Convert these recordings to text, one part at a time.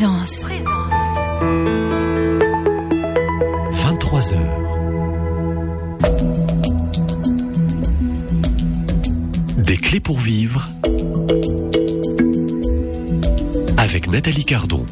Présence. 23h. Des clés pour vivre avec Nathalie Cardon.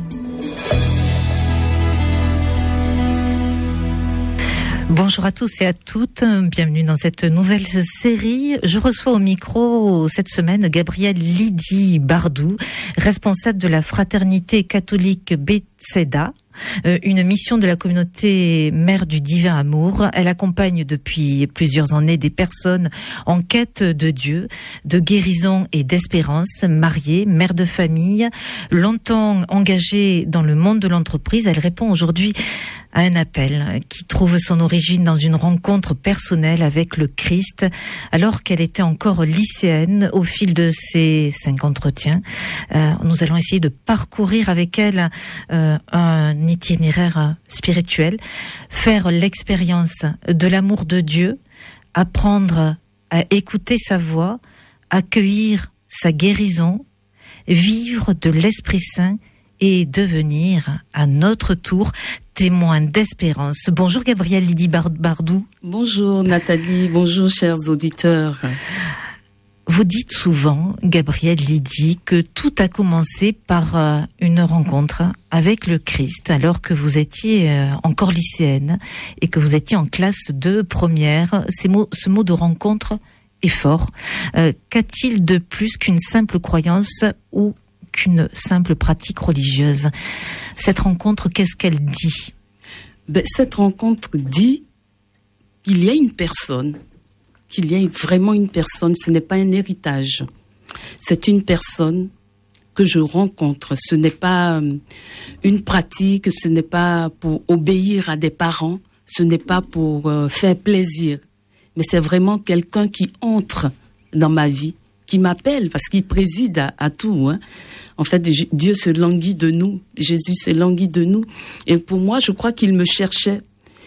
Bonjour à tous et à toutes, bienvenue dans cette nouvelle série. Je reçois au micro cette semaine Gabrielle Lydie Bardou, responsable de la fraternité catholique Bethesda, une mission de la communauté Mère du Divin Amour. Elle accompagne depuis plusieurs années des personnes en quête de Dieu, de guérison et d'espérance, mariée, mère de famille, longtemps engagée dans le monde de l'entreprise. Elle répond aujourd'hui à un appel qui trouve son origine dans une rencontre personnelle avec le Christ alors qu'elle était encore lycéenne. Au fil de ces 5 entretiens, nous allons essayer de parcourir avec elle un itinéraire spirituel, faire l'expérience de l'amour de Dieu, apprendre à écouter sa voix, accueillir sa guérison, vivre de l'Esprit Saint et devenir à notre tour témoin d'espérance. Bonjour Gabrielle Lydie Bardou. Bonjour Nathalie, bonjour chers auditeurs. Vous dites souvent, Gabrielle Lydie, que tout a commencé par une rencontre avec le Christ alors que vous étiez encore lycéenne et que vous étiez en classe de première. Ce mot de rencontre est fort. Qu'a-t-il de plus qu'une simple croyance ou qu'une simple pratique religieuse? Cette rencontre, qu'est-ce qu'elle dit? Cette rencontre dit qu'il y a une personne, qu'il y a vraiment une personne, ce n'est pas un héritage. C'est une personne que je rencontre. Ce n'est pas une pratique, ce n'est pas pour obéir à des parents, ce n'est pas pour faire plaisir. Mais c'est vraiment quelqu'un qui entre dans ma vie, qui m'appelle parce qu'il préside à tout. En fait, Dieu se languit de nous. Jésus se languit de nous. Et pour moi, je crois qu'il me cherchait.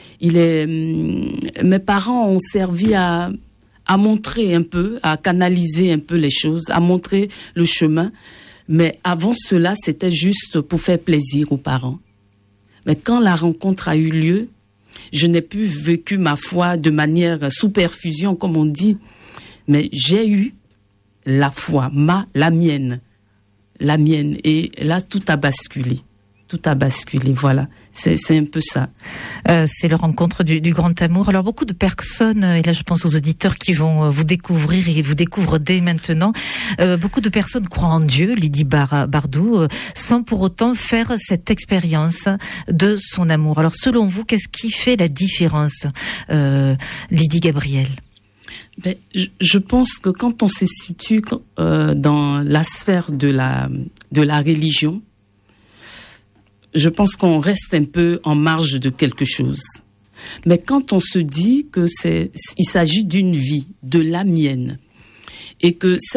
Mes parents ont servi à montrer un peu, à canaliser un peu les choses, à montrer le chemin. Mais avant cela, c'était juste pour faire plaisir aux parents. Mais quand la rencontre a eu lieu, je n'ai plus vécu ma foi de manière sous perfusion, comme on dit. Mais j'ai eu la foi, la mienne. Et là, tout a basculé. Voilà. C'est un peu ça. C'est la rencontre du grand amour. Alors, beaucoup de personnes, et là, je pense aux auditeurs qui vont vous découvrir et vous découvrent dès maintenant, beaucoup de personnes croient en Dieu, Lydie Bardou, sans pour autant faire cette expérience de son amour. Alors, selon vous, qu'est-ce qui fait la différence, Lydie Gabrielle? Je pense que quand on se situe dans la sphère de la religion, je pense qu'on reste un peu en marge de quelque chose. Mais quand on se dit que il s'agit d'une vie, de la mienne, et que